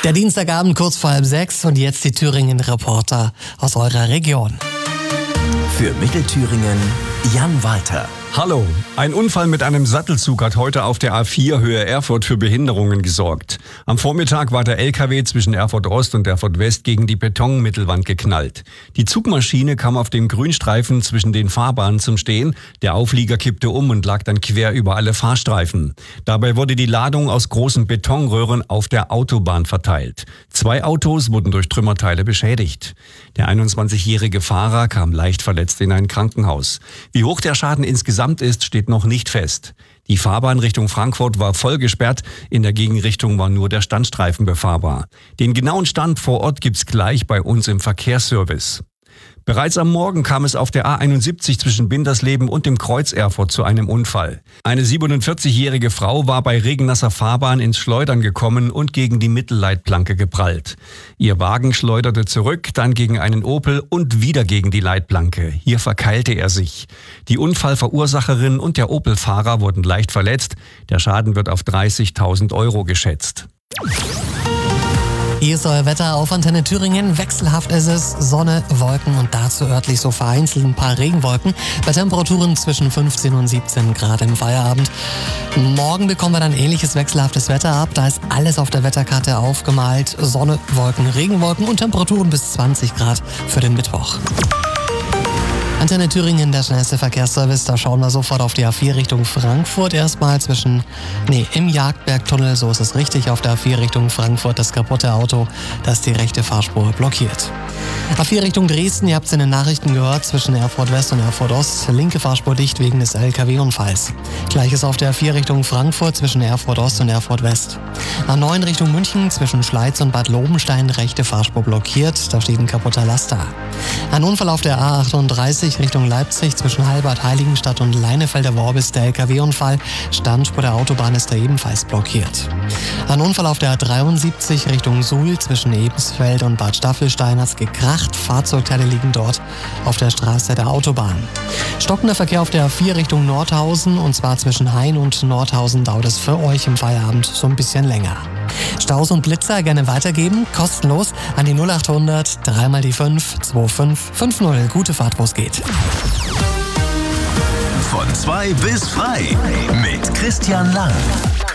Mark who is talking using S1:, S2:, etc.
S1: Der Dienstagabend kurz vor 5:30 und jetzt die Thüringen-Reporter aus eurer Region.
S2: Für Mittelthüringen Jan Walter.
S3: Hallo, ein Unfall mit einem Sattelzug hat heute auf der A4 Höhe Erfurt für Behinderungen gesorgt. Am Vormittag war der LKW zwischen Erfurt Ost und Erfurt West gegen die Betonmittelwand geknallt. Die Zugmaschine kam auf dem Grünstreifen zwischen den Fahrbahnen zum Stehen. Der Auflieger kippte um und lag dann quer über alle Fahrstreifen. Dabei wurde die Ladung aus großen Betonröhren auf der Autobahn verteilt. 2 Autos wurden durch Trümmerteile beschädigt. Der 21-jährige Fahrer kam leicht verletzt in ein Krankenhaus. Wie hoch der Schaden insgesamt ist, steht noch nicht fest. Die Fahrbahn Richtung Frankfurt war voll gesperrt, in der Gegenrichtung war nur der Standstreifen befahrbar. Den genauen Stand vor Ort gibt's gleich bei uns im Verkehrsservice. Bereits am Morgen kam es auf der A71 zwischen Bindersleben und dem Kreuz Erfurt zu einem Unfall. Eine 47-jährige Frau war bei regennasser Fahrbahn ins Schleudern gekommen und gegen die Mittelleitplanke geprallt. Ihr Wagen schleuderte zurück, dann gegen einen Opel und wieder gegen die Leitplanke. Hier verkeilte er sich. Die Unfallverursacherin und der Opel-Fahrer wurden leicht verletzt. Der Schaden wird auf 30.000 € geschätzt.
S1: Hier ist euer Wetter auf Antenne Thüringen. Wechselhaft ist es, Sonne, Wolken und dazu örtlich so vereinzelt ein paar Regenwolken. Bei Temperaturen zwischen 15 und 17 Grad im Feierabend. Morgen bekommen wir dann ähnliches wechselhaftes Wetter ab. Da ist alles auf der Wetterkarte aufgemalt. Sonne, Wolken, Regenwolken und Temperaturen bis 20 Grad für den Mittwoch. Antenne Thüringen, der schnellste Verkehrsservice. Da schauen wir sofort auf die A4 Richtung Frankfurt. Erstmal im Jagdbergtunnel, so ist es richtig, auf der A4 Richtung Frankfurt das kaputte Auto, das die rechte Fahrspur blockiert. A4 Richtung Dresden, ihr habt es in den Nachrichten gehört, zwischen Erfurt West und Erfurt Ost, linke Fahrspur dicht wegen des LKW-Unfalls. Gleiches auf der A4 Richtung Frankfurt zwischen Erfurt Ost und Erfurt West. A9 Richtung München zwischen Schleiz und Bad Lobenstein, rechte Fahrspur blockiert, da steht ein kaputter Laster. Ein Unfall auf der A38 Richtung Leipzig zwischen Heilbad Heiligenstadt und Leinefelder Worbis, der LKW-Unfall. Standspur der Autobahn ist da ebenfalls blockiert. Ein Unfall auf der A73 Richtung Suhl zwischen Ebensfeld und Bad Staffelstein hat's gekracht. Fahrzeugteile liegen dort auf der Straße der Autobahn. Stockender Verkehr auf der A4 Richtung Nordhausen und zwar zwischen Hain und Nordhausen dauert es für euch im Feierabend so ein bisschen länger. Staus und Blitzer gerne weitergeben, kostenlos an die 0800 3 die 5 2550. Gute Fahrt, wo es geht.
S2: Von 2 bis frei mit Christian Lang.